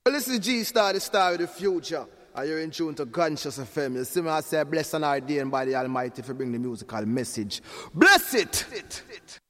Well, this is G-Star, the star of the future. And you're in tune to Conscious FM. You see me, I say, bless and ordained by the Almighty for bring the musical message. Bless it!